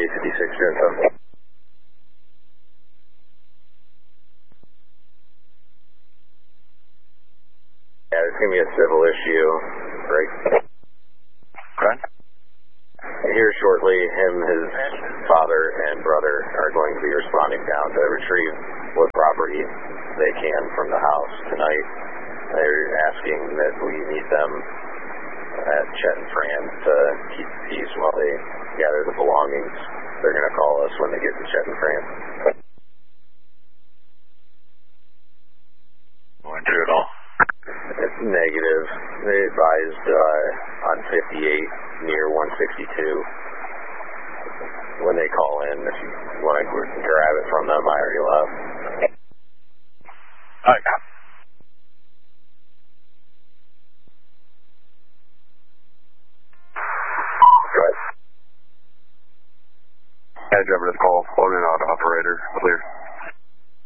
856 Junto. Yeah, there's going to be a civil issue, right? Okay. Here shortly, his father and brother are going to be responding down to retrieve what property they can from the house tonight. They're asking that we meet them at Chet and Fran to keep the peace while they gather the belongings. They're going to call us when they get to Chet and Fran. Going through it all? It's negative. They advised on 58 near 162. When they call in, if you want to grab it from them, I already left. All right. Go ahead. Driver to call, phone in out to operate.